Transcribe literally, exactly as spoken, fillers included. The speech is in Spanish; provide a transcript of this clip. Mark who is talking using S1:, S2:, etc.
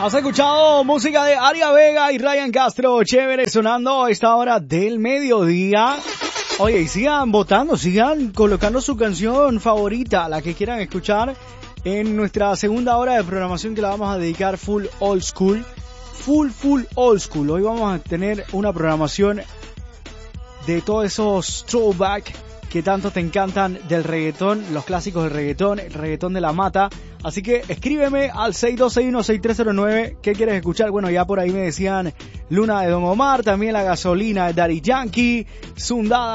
S1: Has escuchado música de Aria Vega y Ryan Castro, chévere, sonando a esta hora del mediodía. Oye, y sigan votando, sigan colocando su canción favorita, la que quieran escuchar, en nuestra segunda hora de programación que la vamos a dedicar full old school. Full, full old school. Hoy vamos a tener una programación de todos esos throwback que tanto te encantan del reggaetón, los clásicos del reggaetón, el reggaetón de la mata. Así que escríbeme al seis dos seis uno seis tres cero nueve, ¿qué quieres escuchar? Bueno, ya por ahí me decían Luna de Don Omar, también La Gasolina de Daddy Yankee, Zundada.